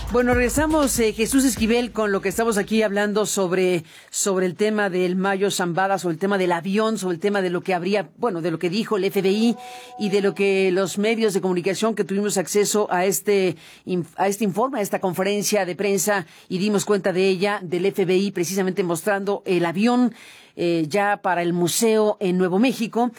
Bueno, regresamos, Jesús Esquivel, con lo que estamos aquí hablando sobre el tema del Mayo Zambada, sobre el tema del avión, sobre el tema de lo que habría, bueno, de lo que dijo el FBI y de lo que los medios de comunicación que tuvimos acceso a este informe, a esta conferencia de prensa y dimos cuenta de ella, del FBI, precisamente mostrando el avión ya para el museo en Nuevo México.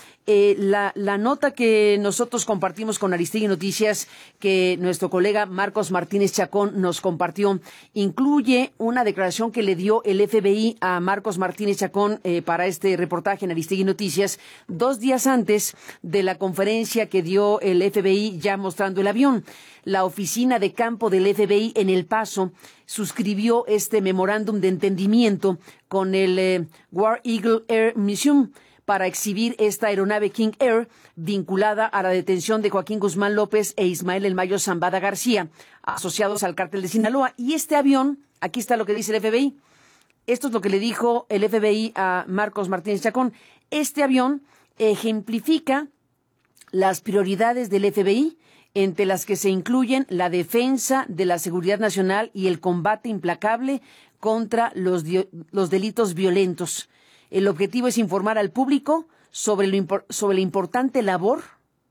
La nota que nosotros compartimos con Aristegui Noticias, que nuestro colega Marcos Martínez Chacón nos compartió, incluye una declaración que le dio el FBI a Marcos Martínez Chacón para este reportaje en Aristegui Noticias, 2 días antes de la conferencia que dio el FBI ya mostrando el avión. La oficina de campo del FBI en El Paso suscribió este memorándum de entendimiento con el War Eagle Air Museum para exhibir esta aeronave King Air vinculada a la detención de Joaquín Guzmán López e Ismael El Mayo Zambada García, asociados al cártel de Sinaloa. Y este avión, aquí está lo que dice el FBI. Esto es lo que le dijo el FBI a Marcos Martínez Chacón. Este avión ejemplifica las prioridades del FBI, entre las que se incluyen la defensa de la seguridad nacional y el combate implacable contra los delitos violentos. El objetivo es informar al público sobre la importante labor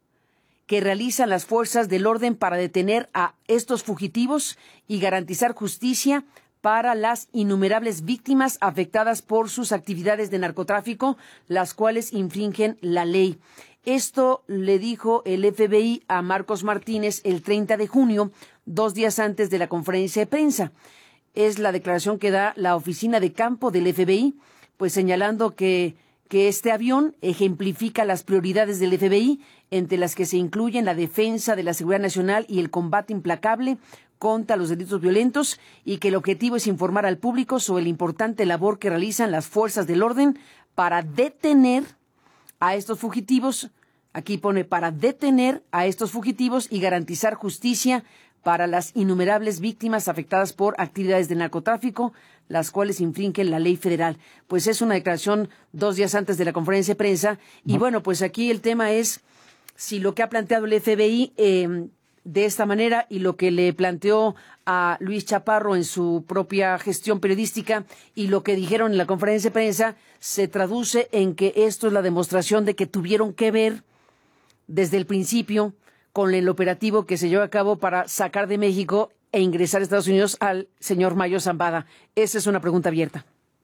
que realizan las fuerzas del orden para detener a estos fugitivos y garantizar justicia para las innumerables víctimas afectadas por sus actividades de narcotráfico, las cuales infringen la ley. Esto le dijo el FBI a Marcos Martínez el 30 de junio, 2 días antes de la conferencia de prensa. Es la declaración que da la oficina de campo del FBI, pues señalando que este avión ejemplifica las prioridades del FBI, entre las que se incluyen la defensa de la seguridad nacional y el combate implacable contra los delitos violentos, y que el objetivo es informar al público sobre la importante labor que realizan las fuerzas del orden para detener a estos fugitivos. Aquí pone para detener a estos fugitivos y garantizar justicia para las innumerables víctimas afectadas por actividades de narcotráfico, las cuales infringen la ley federal. Pues es una declaración 2 días antes de la conferencia de prensa. Y bueno, pues aquí el tema es si lo que ha planteado el FBI de esta manera y lo que le planteó a Luis Chaparro en su propia gestión periodística y lo que dijeron en la conferencia de prensa se traduce en que esto es la demostración de que tuvieron que ver desde el principio con el operativo que se llevó a cabo para sacar de México e ingresar a Estados Unidos al señor Mayo Zambada. Esa es una pregunta abierta.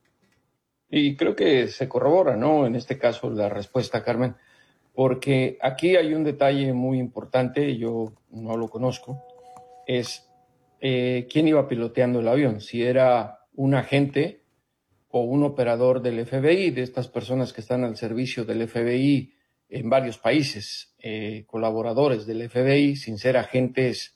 Y creo que se corrobora, ¿no? En este caso la respuesta, Carmen, porque aquí hay un detalle muy importante, yo no lo conozco, es quién iba piloteando el avión, si era un agente o un operador del FBI, de estas personas que están al servicio del FBI en varios países, colaboradores del FBI, sin ser agentes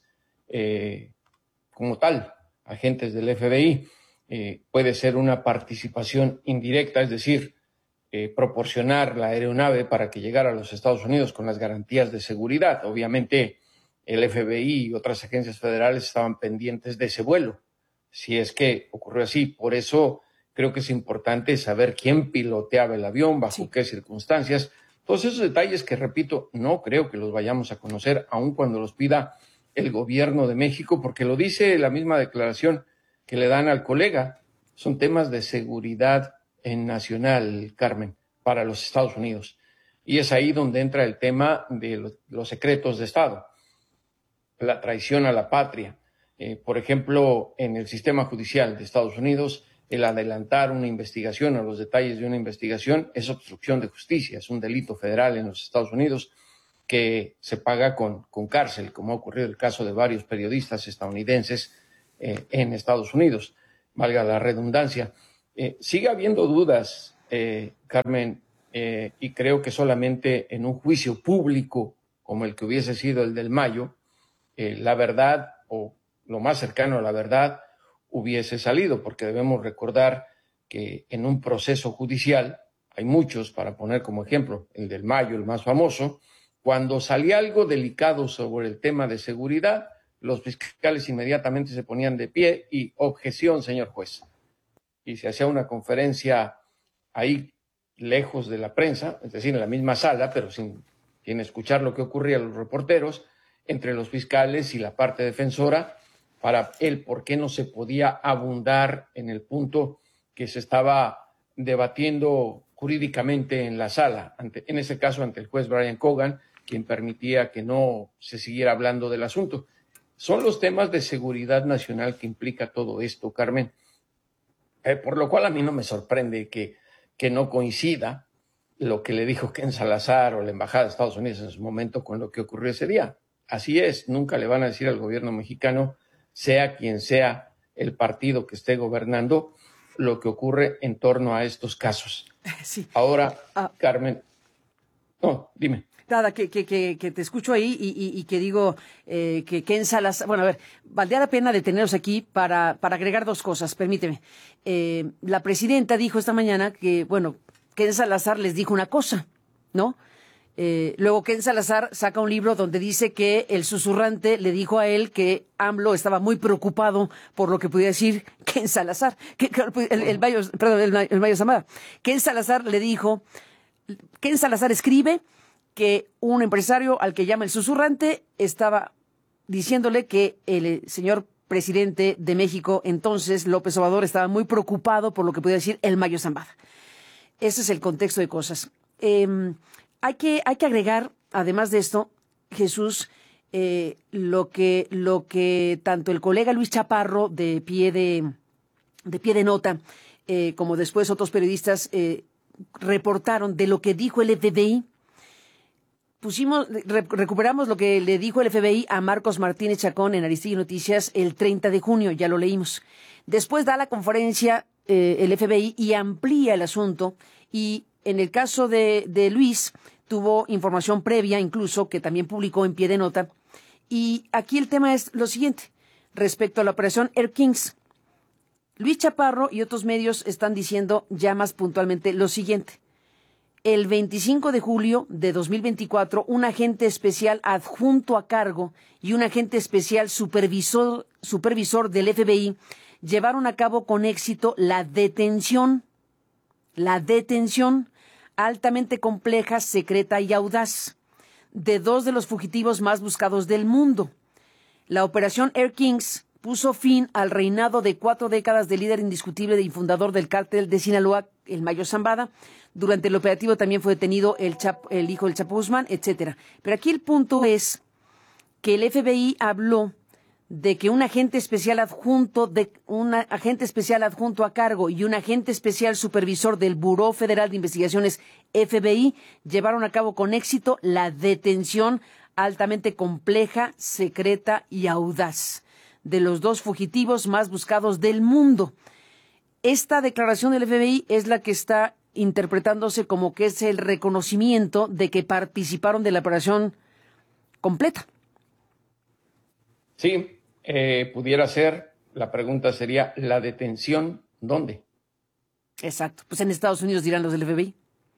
como tal, agentes del FBI. Puede ser una participación indirecta, es decir, proporcionar la aeronave para que llegara a los Estados Unidos con las garantías de seguridad. Obviamente, el FBI y otras agencias federales estaban pendientes de ese vuelo, si es que ocurrió así. Por eso creo que es importante saber quién piloteaba el avión, bajo qué circunstancias. Todos esos detalles que, repito, no creo que los vayamos a conocer, aun cuando los pida el gobierno de México, porque lo dice la misma declaración que le dan al colega. Son temas de seguridad nacional, Carmen, para los Estados Unidos. Y es ahí donde entra el tema de los secretos de Estado, la traición a la patria. Por ejemplo, en el sistema judicial de Estados Unidos, el adelantar una investigación o los detalles de una investigación es obstrucción de justicia, es un delito federal en los Estados Unidos que se paga con cárcel, como ha ocurrido el caso de varios periodistas estadounidenses en Estados Unidos, valga la redundancia. Sigue habiendo dudas, Carmen, y creo que solamente en un juicio público como el que hubiese sido el del Mayo, la verdad o lo más cercano a la verdad hubiese salido, porque debemos recordar que en un proceso judicial, hay muchos, para poner como ejemplo el del Mayo, el más famoso, cuando salía algo delicado sobre el tema de seguridad, los fiscales inmediatamente se ponían de pie y objeción, señor juez. Y se hacía una conferencia ahí lejos de la prensa, es decir, en la misma sala, pero sin escuchar lo que ocurría a los reporteros, entre los fiscales y la parte defensora, para él por qué no se podía abundar en el punto que se estaba debatiendo jurídicamente en la sala, en ese caso ante el juez Brian Cogan, quien permitía que no se siguiera hablando del asunto. Son los temas de seguridad nacional que implica todo esto, Carmen, por lo cual a mí no me sorprende que no coincida lo que le dijo Ken Salazar o la Embajada de Estados Unidos en su momento con lo que ocurrió ese día. Así es, nunca le van a decir al gobierno mexicano, sea quien sea el partido que esté gobernando, lo que ocurre en torno a estos casos. Sí. Ahora, Carmen, no, dime. Nada, que te escucho ahí y que digo que Ken Salazar, bueno, a ver, valdría la pena detenernos aquí para agregar dos cosas, permíteme. La presidenta dijo esta mañana que, bueno, Ken Salazar les dijo una cosa, ¿no? Luego Ken Salazar saca un libro donde dice que el susurrante le dijo a él que AMLO estaba muy preocupado por lo que podía decir Ken Salazar, el Mayo Zambada. Ken Salazar le dijo, Ken Salazar escribe que un empresario al que llama el susurrante estaba diciéndole que el señor presidente de México, entonces López Obrador, estaba muy preocupado por lo que podía decir el Mayo Zambada. Ese es el contexto de cosas. Hay que agregar, además de esto, Jesús, lo que tanto el colega Luis Chaparro de pie de nota, como después otros periodistas reportaron de lo que dijo el FBI. Recuperamos lo que le dijo el FBI a Marcos Martínez Chacón en Aristegui Noticias el 30 de junio, ya lo leímos. Después da la conferencia el FBI y amplía el asunto, y en el caso de Luis tuvo información previa incluso que también publicó en pie de nota, y aquí el tema es lo siguiente, respecto a la operación Air Kings. Luis Chaparro y otros medios están diciendo ya más puntualmente lo siguiente. El 25 de julio de 2024, un agente especial adjunto a cargo y un agente especial supervisor del FBI llevaron a cabo con éxito la detención altamente compleja, secreta y audaz de dos de los fugitivos más buscados del mundo. La operación Air Kings puso fin al reinado de 4 décadas del líder indiscutible y fundador del cártel de Sinaloa, el Mayo Zambada. Durante el operativo también fue detenido el hijo del Chapo Guzmán, etcétera. Pero aquí el punto es que el FBI habló de que un agente especial adjunto a cargo y un agente especial supervisor del Buró Federal de Investigaciones, FBI, llevaron a cabo con éxito la detención altamente compleja, secreta y audaz de los dos fugitivos más buscados del mundo. Esta declaración del FBI es la que está interpretándose como que es el reconocimiento de que participaron de la operación completa. Sí, pudiera ser. La pregunta sería, ¿la detención dónde? Exacto. Pues en Estados Unidos dirán los del FBI.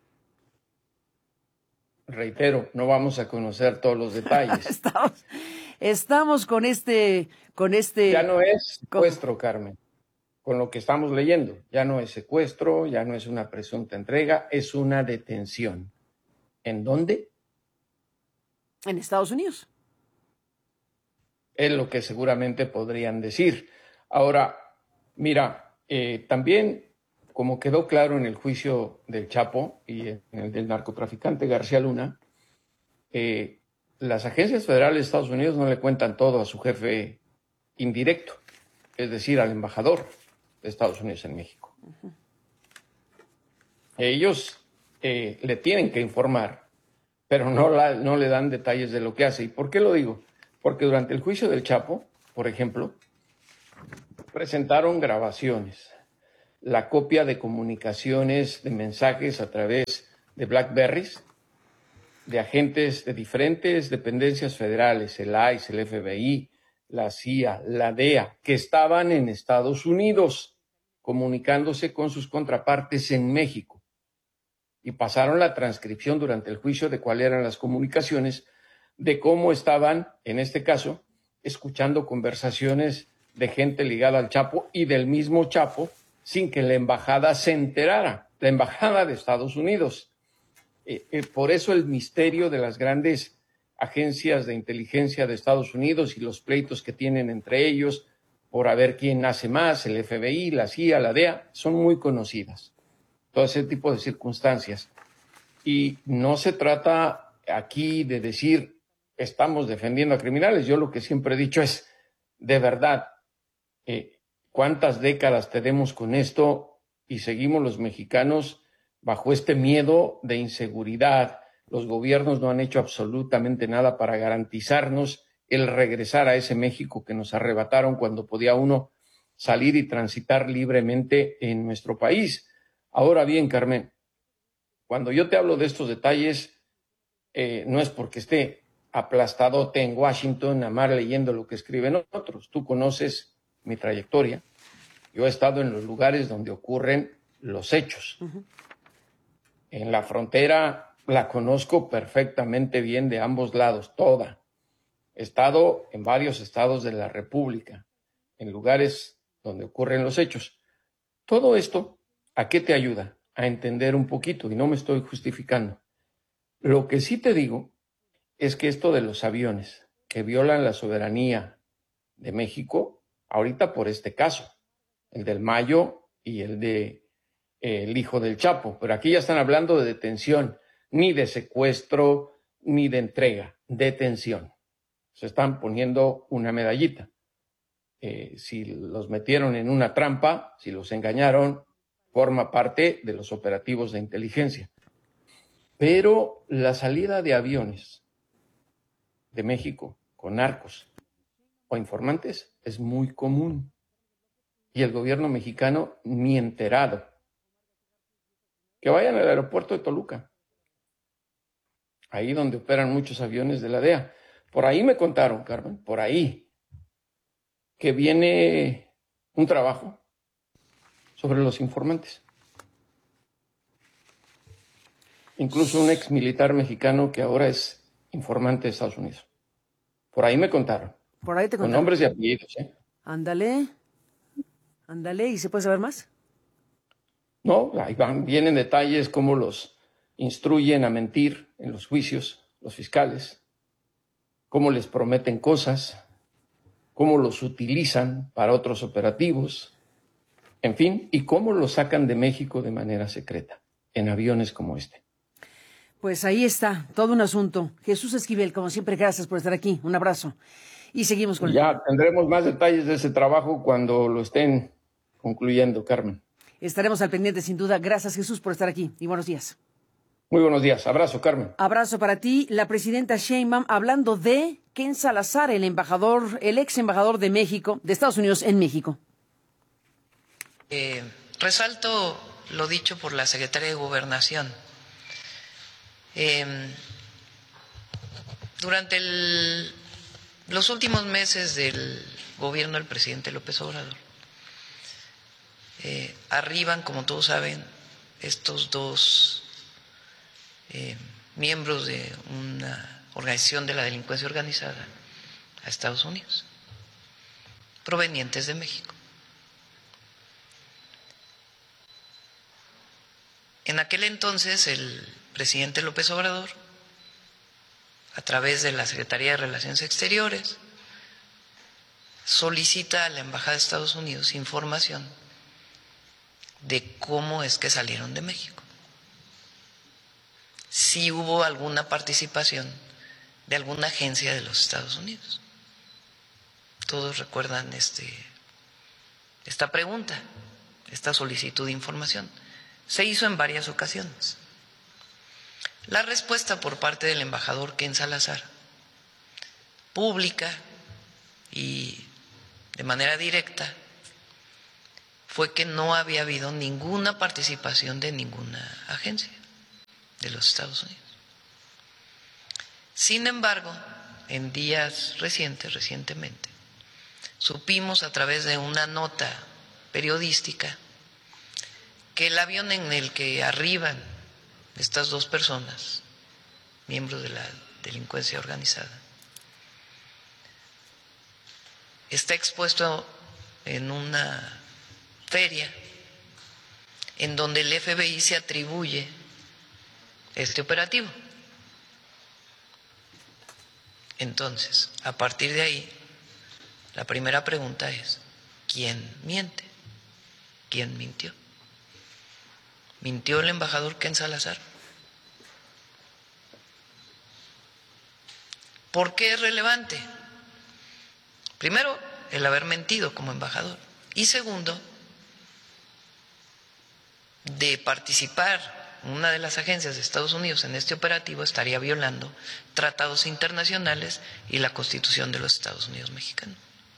Reitero, no vamos a conocer todos los detalles. Estamos con este... Ya no es secuestro, Carmen. Con lo que estamos leyendo, ya no es secuestro, ya no es una presunta entrega, es una detención. ¿En dónde? En Estados Unidos. Es lo que seguramente podrían decir. Ahora, mira, también, como quedó claro en el juicio del Chapo y en el del narcotraficante García Luna, las agencias federales de Estados Unidos no le cuentan todo a su jefe indirecto, es decir, al embajador de Estados Unidos en México. Uh-huh. Ellos le tienen que informar, pero no le dan detalles de lo que hace. ¿Y por qué lo digo? Porque durante el juicio del Chapo, por ejemplo, presentaron grabaciones, la copia de comunicaciones, de mensajes a través de BlackBerrys, de agentes de diferentes dependencias federales, el ICE, el FBI, la CIA, la DEA, que estaban en Estados Unidos comunicándose con sus contrapartes en México. Y pasaron la transcripción durante el juicio de cuáles eran las comunicaciones, de cómo estaban, en este caso, escuchando conversaciones de gente ligada al Chapo y del mismo Chapo, sin que la embajada se enterara, la embajada de Estados Unidos. Por eso el misterio de las grandes agencias de inteligencia de Estados Unidos y los pleitos que tienen entre ellos por a ver quién hace más, el FBI, la CIA, la DEA, son muy conocidas. Todo ese tipo de circunstancias. Y no se trata aquí de decir estamos defendiendo a criminales. Yo lo que siempre he dicho es, de verdad, ¿cuántas décadas tenemos con esto y seguimos los mexicanos bajo este miedo de inseguridad? Los gobiernos no han hecho absolutamente nada para garantizarnos el regresar a ese México que nos arrebataron cuando podía uno salir y transitar libremente en nuestro país. Ahora bien, Carmen, cuando yo te hablo de estos detalles, no es porque esté aplastadote en Washington, nada más leyendo lo que escriben otros. Tú conoces mi trayectoria. Yo he estado en los lugares donde ocurren los hechos. En la frontera la conozco perfectamente bien de ambos lados, toda. He estado en varios estados de la República, en lugares donde ocurren los hechos. Todo esto, ¿a qué te ayuda? A entender un poquito, y no me estoy justificando. Lo que sí te digo es que esto de los aviones que violan la soberanía de México, ahorita por este caso, el del Mayo y el de el hijo del Chapo, pero aquí ya están hablando de detención, ni de secuestro, ni de entrega, detención. Se están poniendo una medallita. Si los metieron en una trampa, si los engañaron, forma parte de los operativos de inteligencia. Pero la salida de aviones de México con narcos o informantes es muy común. Y el gobierno mexicano ni enterado. Que vayan al aeropuerto de Toluca, ahí donde operan muchos aviones de la DEA. Por ahí me contaron, Carmen, por ahí, que viene un trabajo sobre los informantes. Incluso un ex militar mexicano que ahora es informante de Estados Unidos. Por ahí me contaron. Por ahí te Con contaron. nombres y apellidos, ¿eh? Ándale. ¿Y se puede saber más? No, ahí vienen detalles cómo los instruyen a mentir en los juicios, los fiscales, cómo les prometen cosas, cómo los utilizan para otros operativos, en fin, y cómo los sacan de México de manera secreta, en aviones como este. Pues ahí está, todo un asunto. Jesús Esquivel, como siempre, gracias por estar aquí. Un abrazo. Y seguimos con Ya tendremos más detalles de ese trabajo cuando lo estén concluyendo, Carmen. Estaremos al pendiente, sin duda. Gracias, Jesús, por estar aquí. Y buenos días. Muy buenos días. Abrazo, Carmen. Abrazo para ti. La presidenta Sheinbaum hablando de Ken Salazar, el ex embajador de México, de Estados Unidos en México. Resalto lo dicho por la secretaria de Gobernación. Durante los últimos meses del gobierno del presidente López Obrador, arriban, como todos saben, estos dos miembros de una organización de la delincuencia organizada a Estados Unidos, provenientes de México. En aquel entonces, el presidente López Obrador, a través de la Secretaría de Relaciones Exteriores, solicita a la Embajada de Estados Unidos información de cómo es que salieron de México. Si hubo alguna participación de alguna agencia de los Estados Unidos. Todos recuerdan esta pregunta, esta solicitud de información. Se hizo en varias ocasiones. La respuesta por parte del embajador Ken Salazar, pública y de manera directa, fue que no había habido ninguna participación de ninguna agencia de los Estados Unidos. Sin embargo, en días recientemente, supimos a través de una nota periodística que el avión en el que arriban estas dos personas, miembros de la delincuencia organizada, está expuesto en una feria en donde el FBI se atribuye este operativo. Entonces, a partir de ahí, la primera pregunta es, ¿quién miente? ¿Quién mintió? ¿Mintió el embajador Ken Salazar? ¿Por qué es relevante? Primero, el haber mentido como embajador. Y segundo, de participar en una de las agencias de Estados Unidos en este operativo, estaría violando tratados internacionales y la Constitución de los Estados Unidos mexicanos.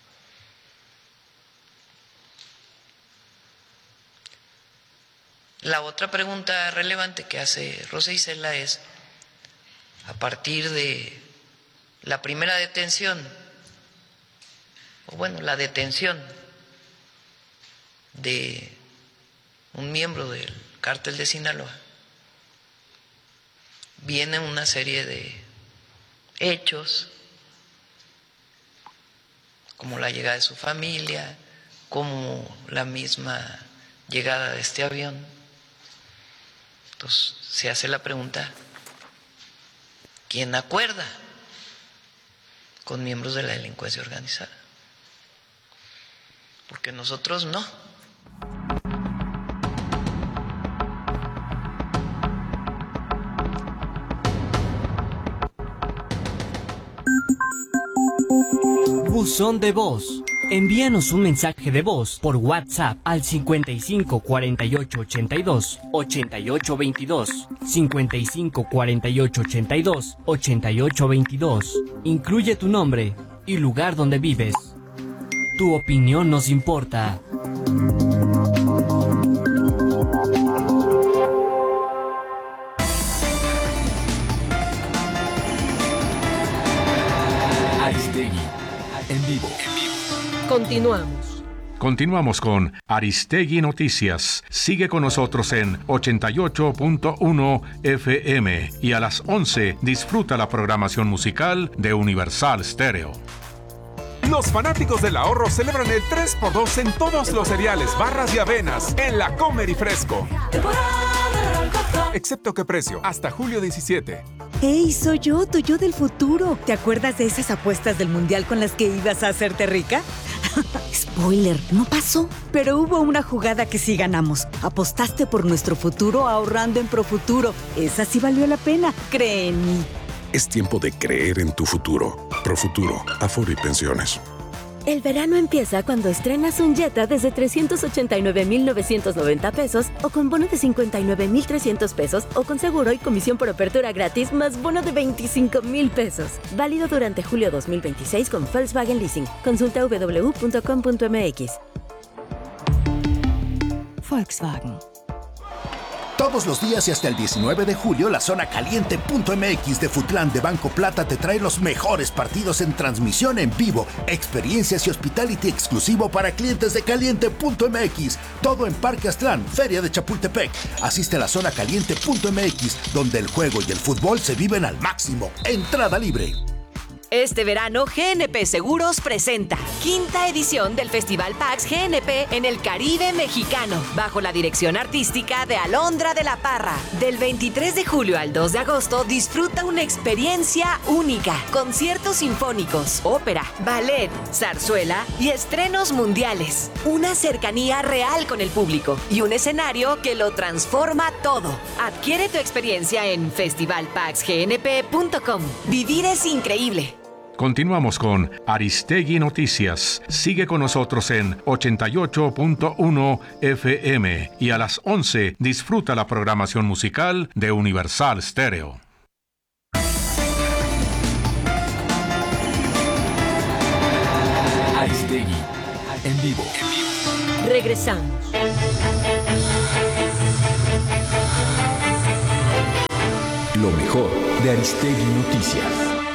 La otra pregunta relevante que hace Rosa Isela es, a partir de la primera detención, o bueno, la detención de un miembro del cártel de Sinaloa, viene una serie de hechos, como la llegada de su familia, como la misma llegada de este avión. Entonces se hace la pregunta, ¿quién acuerda con miembros de la delincuencia organizada? Porque nosotros no. Buzón de voz. Envíanos un mensaje de voz por WhatsApp al 55 48 82 88 22, 55 48 82 88 22. Incluye tu nombre y lugar donde vives. Tu opinión nos importa. Aristegui, en vivo. Continuamos con Aristegui Noticias. Sigue con nosotros en 88.1 FM y a las 11 disfruta la programación musical de Universal Stereo. Los fanáticos del ahorro celebran el 3x2 en todos los cereales, barras y avenas en la Comer y Fresco. Excepto que precio, hasta julio 17. ¡Hey, soy yo, tu yo del futuro! ¿Te acuerdas de esas apuestas del mundial con las que ibas a hacerte rica? Spoiler, no pasó. Pero hubo una jugada que sí ganamos. Apostaste por nuestro futuro ahorrando en Profuturo. Esa sí valió la pena, cree en mí. Es tiempo de creer en tu futuro. Profuturo, Afore y Pensiones. El verano empieza cuando estrenas un Jetta desde 389,990 pesos o con bono de 59,300 pesos o con seguro y comisión por apertura gratis más bono de 25,000 pesos. Válido durante julio 2026 con Volkswagen Leasing. Consulta www.com.mx. Volkswagen. Todos los días y hasta el 19 de julio, la zona caliente.mx de Futlán de Banco Plata te trae los mejores partidos en transmisión en vivo, experiencias y hospitality exclusivo para clientes de caliente.mx. Todo en Parque Aztlán, Feria de Chapultepec. Asiste a la zona caliente.mx, donde el juego y el fútbol se viven al máximo. Entrada libre. Este verano, GNP Seguros presenta quinta edición del Festival PAX GNP en el Caribe mexicano, bajo la dirección artística de Alondra de la Parra. Del 23 de julio al 2 de agosto, disfruta una experiencia única. Conciertos sinfónicos, ópera, ballet, zarzuela y estrenos mundiales. Una cercanía real con el público y un escenario que lo transforma todo. Adquiere tu experiencia en festivalpaxgnp.com. Vivir es increíble. Continuamos con Aristegui Noticias. Sigue con nosotros en 88.1 FM y a las 11 disfruta la programación musical de Universal Stereo. Aristegui, en vivo. Regresamos. Lo mejor de Aristegui Noticias.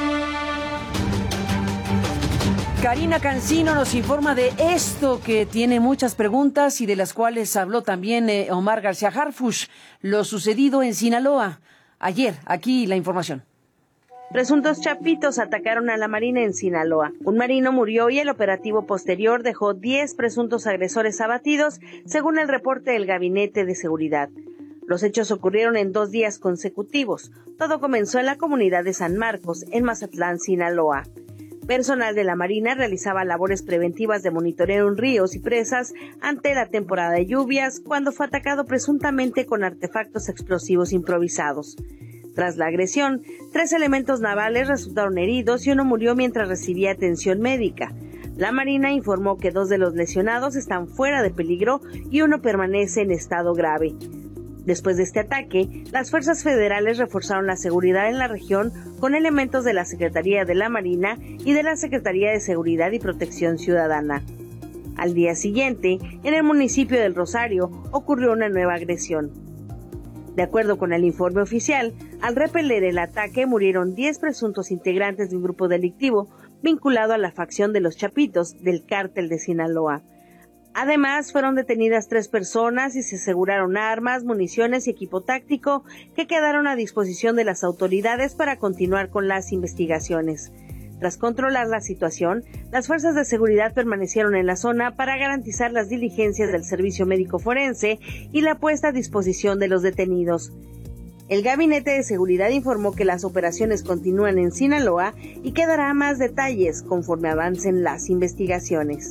Karina Cancino nos informa de esto que tiene muchas preguntas y de las cuales habló también Omar García Harfuch, lo sucedido en Sinaloa. Ayer, aquí la información. Presuntos chapitos atacaron a la Marina en Sinaloa. Un marino murió y el operativo posterior dejó 10 presuntos agresores abatidos, según el reporte del Gabinete de Seguridad. Los hechos ocurrieron en 2 días consecutivos. Todo comenzó en la comunidad de San Marcos, en Mazatlán, Sinaloa. Personal de la Marina realizaba labores preventivas de monitoreo en ríos y presas ante la temporada de lluvias, cuando fue atacado presuntamente con artefactos explosivos improvisados. Tras la agresión, 3 elementos navales resultaron heridos y uno murió mientras recibía atención médica. La Marina informó que 2 de los lesionados están fuera de peligro y uno permanece en estado grave. Después de este ataque, las fuerzas federales reforzaron la seguridad en la región con elementos de la Secretaría de la Marina y de la Secretaría de Seguridad y Protección Ciudadana. Al día siguiente, en el municipio del Rosario, ocurrió una nueva agresión. De acuerdo con el informe oficial, al repeler el ataque murieron 10 presuntos integrantes de un grupo delictivo vinculado a la facción de los Chapitos del Cártel de Sinaloa. Además, fueron detenidas 3 personas y se aseguraron armas, municiones y equipo táctico que quedaron a disposición de las autoridades para continuar con las investigaciones. Tras controlar la situación, las fuerzas de seguridad permanecieron en la zona para garantizar las diligencias del servicio médico forense y la puesta a disposición de los detenidos. El Gabinete de Seguridad informó que las operaciones continúan en Sinaloa y que dará más detalles conforme avancen las investigaciones.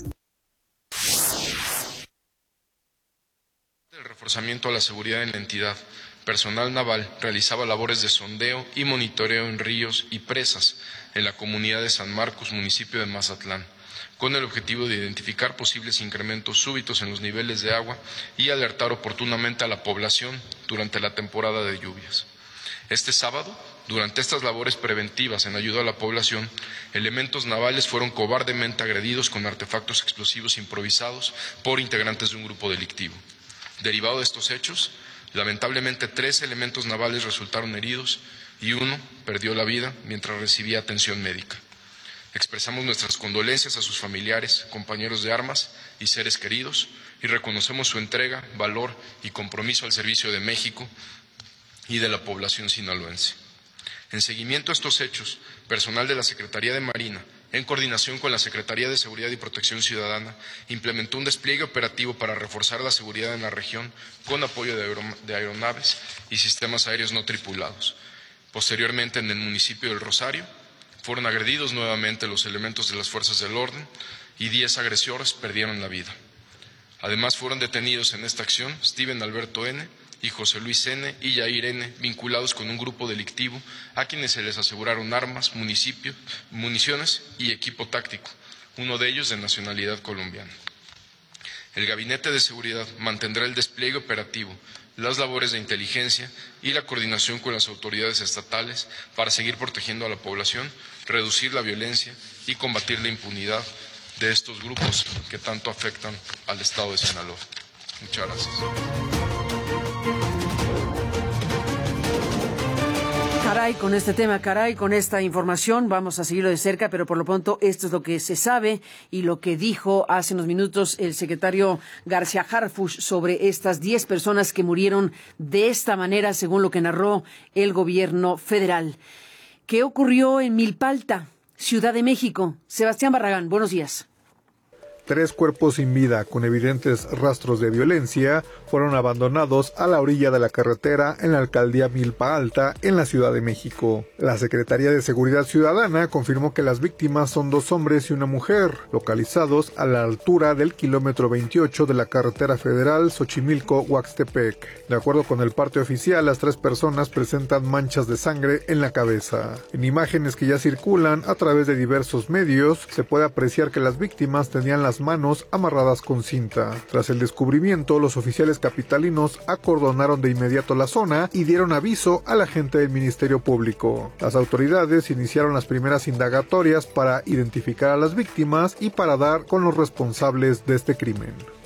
El reforzamiento a la seguridad en la entidad. Personal naval realizaba labores de sondeo y monitoreo en ríos y presas en la comunidad de San Marcos, municipio de Mazatlán, con el objetivo de identificar posibles incrementos súbitos en los niveles de agua y alertar oportunamente a la población durante la temporada de lluvias. Este sábado, durante estas labores preventivas en ayuda a la población, elementos navales fueron cobardemente agredidos con artefactos explosivos improvisados por integrantes de un grupo delictivo. Derivado de estos hechos, lamentablemente 3 elementos navales resultaron heridos y uno perdió la vida mientras recibía atención médica. Expresamos nuestras condolencias a sus familiares, compañeros de armas y seres queridos y reconocemos su entrega, valor y compromiso al servicio de México y de la población sinaloense. En seguimiento a estos hechos, personal de la Secretaría de Marina, en coordinación con la Secretaría de Seguridad y Protección Ciudadana, implementó un despliegue operativo para reforzar la seguridad en la región con apoyo de aeronaves y sistemas aéreos no tripulados. Posteriormente, en el municipio del Rosario, fueron agredidos nuevamente los elementos de las fuerzas del orden y 10 agresores perdieron la vida. Además, fueron detenidos en esta acción Steven Alberto N. y José Luis N. y Yair N., vinculados con un grupo delictivo a quienes se les aseguraron armas, municiones y equipo táctico, uno de ellos de nacionalidad colombiana. El Gabinete de Seguridad mantendrá el despliegue operativo, las labores de inteligencia y la coordinación con las autoridades estatales para seguir protegiendo a la población, reducir la violencia y combatir la impunidad de estos grupos que tanto afectan al estado de Sinaloa. Muchas gracias. Caray con este tema, caray con esta información, vamos a seguirlo de cerca, pero por lo pronto esto es lo que se sabe y lo que dijo hace unos minutos el secretario García Harfuch sobre estas 10 personas que murieron de esta manera, según lo que narró el gobierno federal. ¿Qué ocurrió en Milpalta, Ciudad de México? Sebastián Barragán, buenos días. 3 cuerpos sin vida, con evidentes rastros de violencia, fueron abandonados a la orilla de la carretera en la alcaldía Milpa Alta, en la Ciudad de México. La Secretaría de Seguridad Ciudadana confirmó que las víctimas son 2 hombres y una mujer, localizados a la altura del kilómetro 28 de la carretera federal Xochimilco-Huaxtepec. De acuerdo con el parte oficial, las 3 personas presentan manchas de sangre en la cabeza. En imágenes que ya circulan a través de diversos medios, se puede apreciar que las víctimas tenían las manos amarradas con cinta. Tras el descubrimiento, los oficiales capitalinos acordonaron de inmediato la zona y dieron aviso a la gente del Ministerio Público. Las autoridades iniciaron las primeras indagatorias para identificar a las víctimas y para dar con los responsables de este crimen.